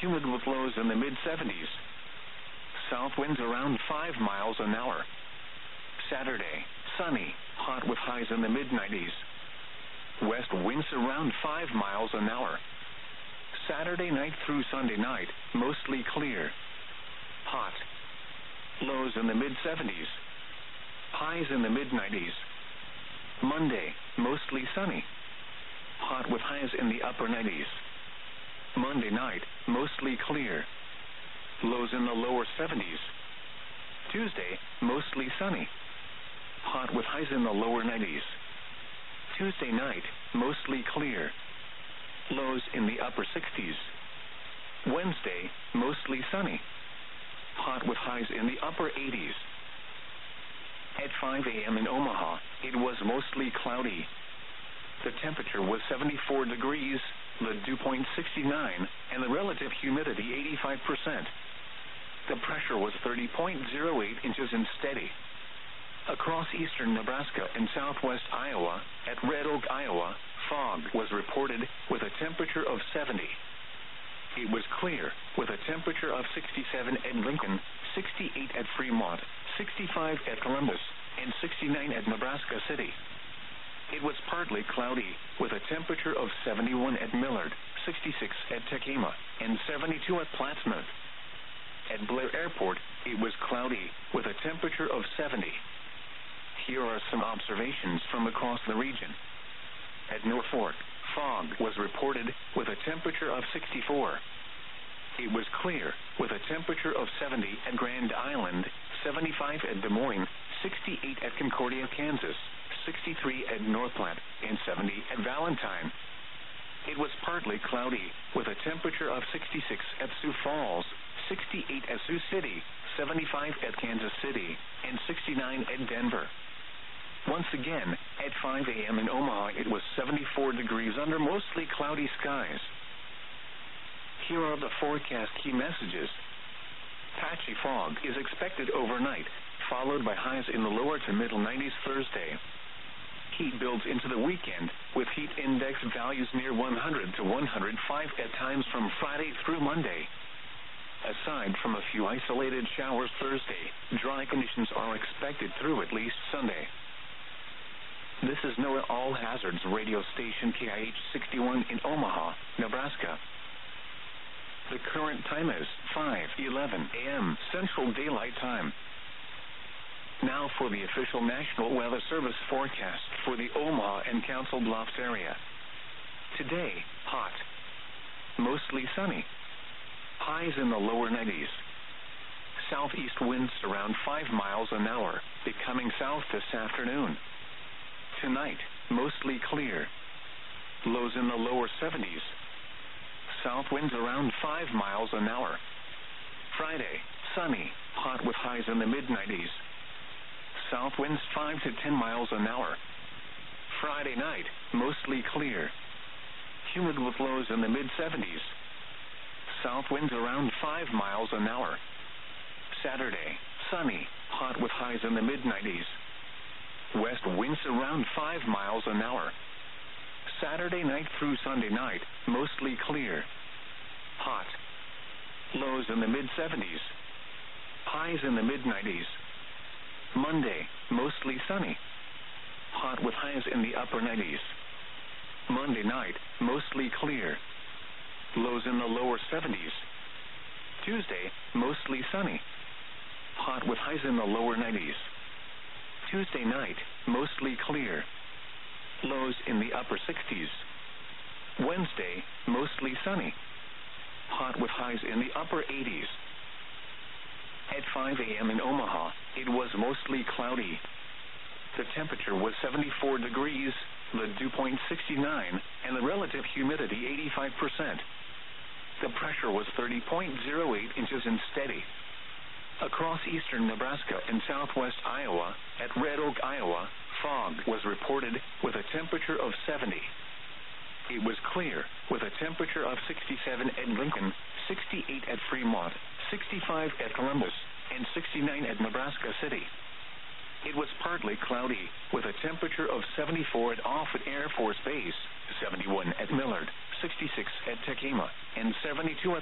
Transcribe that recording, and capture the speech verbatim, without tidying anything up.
humid with lows in the mid seventies. South winds around five miles an hour. Saturday, sunny, hot with highs in the mid nineties. West winds around five miles an hour. Saturday night through Sunday night, mostly clear. Hot. Lows in the mid seventies. Highs in the mid nineties. Monday, mostly sunny. Hot with highs in the upper nineties. Monday night, mostly clear. Lows in the lower seventies. Tuesday, mostly sunny. Hot with highs in the lower nineties. Tuesday night, mostly clear. Lows in the upper sixties. Wednesday, mostly sunny. Hot with highs in the upper eighties. At five a.m. in Omaha, it was mostly cloudy. The temperature was seventy-four degrees, the dew point sixty-nine, and the relative humidity eighty-five percent. The pressure was thirty point zero eight inches and steady. Across eastern Nebraska and southwest Iowa, at Red Oak, Iowa, fog was reported with a temperature of seventy. It was clear, with a temperature of sixty-seven at Lincoln, sixty-eight at Fremont, sixty-five at Columbus, and sixty-nine at Nebraska City. It was partly cloudy, with a temperature of seventy-one at Millard, sixty-six at Tekema, and seventy-two at Plattsmouth. At Blair Airport, it was cloudy, with a temperature of seventy. Here are some observations from across the region. At Norfolk, fog was reported, with a temperature of sixty-four. It was clear, with a temperature of seventy at Grand Island, seventy-five at Des Moines, sixty-eight at Concordia, Kansas, sixty-three at North Platte, and seventy at Valentine. It was partly cloudy, with a temperature of sixty-six at Sioux Falls, sixty-eight at Sioux City, seventy-five at Kansas City, and sixty-nine at Denver. Once again, at five a.m. in Omaha, it was seventy-four degrees under mostly cloudy skies. Here are the forecast key messages. Patchy fog is expected overnight, followed by highs in the lower to middle nineties Thursday. Heat builds into the weekend, with heat index values near one hundred to one hundred five at times from Friday through Monday. Aside from a few isolated showers Thursday, dry conditions are expected through at least Sunday. This is NOAA All Hazards radio station K I H sixty-one in Omaha, Nebraska. The current time is five eleven a.m. Central Daylight Time. Now for the official National Weather Service forecast for the Omaha and Council Bluffs area. Today, hot. Mostly sunny. Highs in the lower nineties. Southeast winds around five miles an hour, becoming south this afternoon. Tonight, mostly clear. Lows in the lower seventies. South winds around five miles an hour. Friday, sunny, hot with highs in the mid nineties. South winds five to ten miles an hour. Friday night, mostly clear. Humid with lows in the mid seventies. South winds around five miles an hour. Saturday, sunny, hot with highs in the mid nineties. West winds around five miles an hour. Saturday night through Sunday night, mostly clear. Hot. Lows in the mid seventies. Highs in the mid nineties. Monday, mostly sunny. Hot with highs in the upper nineties. Monday night, mostly clear. Lows in the lower seventies. Tuesday, mostly sunny. Hot with highs in the lower nineties. Tuesday night, mostly clear. Lows in the upper sixties. Wednesday, mostly sunny. Hot with highs in the upper eighties. At five a.m. in Omaha, it was mostly cloudy. The temperature was seventy-four degrees, the dew point sixty-nine, and the relative humidity eighty-five percent. The pressure was thirty point zero eight inches and steady. Across eastern Nebraska and southwest Iowa, at Red Oak, Iowa, fog was reported with a temperature of seventy. It was clear, with a temperature of sixty-seven at Lincoln, sixty-eight at Fremont, sixty-five at Columbus, and sixty-nine at Nebraska City. It was partly cloudy, with a temperature of seventy-four at Offutt Air Force Base, seventy-one at Millard, sixty-six at Tekema, and seventy-two at